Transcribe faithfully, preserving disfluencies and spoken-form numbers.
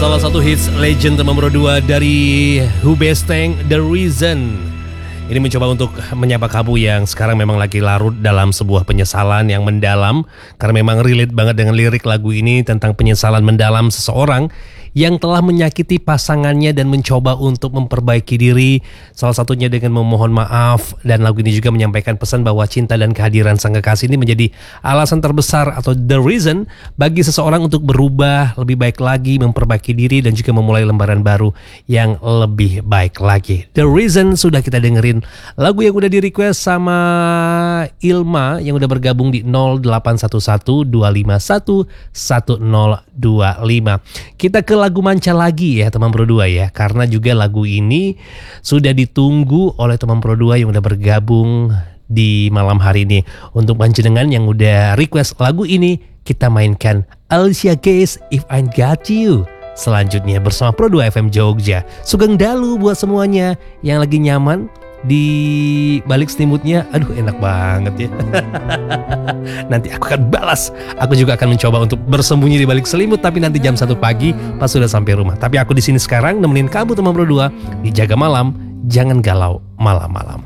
salah satu hits legend teman Pro dua dari Hubestang, The Reason. Ini mencoba untuk menyapa kamu yang sekarang memang lagi larut dalam sebuah penyesalan yang mendalam. Karena memang relate banget dengan lirik lagu ini tentang penyesalan mendalam seseorang yang telah menyakiti pasangannya dan mencoba untuk memperbaiki diri. Salah satunya dengan memohon maaf. Dan lagu ini juga menyampaikan pesan bahwa cinta dan kehadiran sang kekasih ini menjadi alasan terbesar atau the reason bagi seseorang untuk berubah, lebih baik lagi, memperbaiki diri dan juga memulai lembaran baru yang lebih baik lagi. The Reason sudah kita dengerin. Lagu yang udah di request sama Ilma yang udah bergabung di nol delapan satu satu dua lima satu satu nol dua lima. Kita ke lagu manca lagi ya teman Pro dua ya, karena juga lagu ini sudah ditunggu oleh teman Pro dua yang udah bergabung di malam hari ini. Untuk panjenengan yang udah request lagu ini, kita mainkan Alicia Keys If I Got You selanjutnya bersama Pro dua F M Jogja. Sugeng dalu buat semuanya yang lagi nyaman di balik selimutnya. Aduh enak banget ya. Nanti aku akan balas. Aku juga akan mencoba untuk bersembunyi di balik selimut, tapi nanti jam satu pagi pas sudah sampai rumah. Tapi aku di sini sekarang nemenin kamu teman Pro dua di Jaga Malam. Jangan galau malam-malam.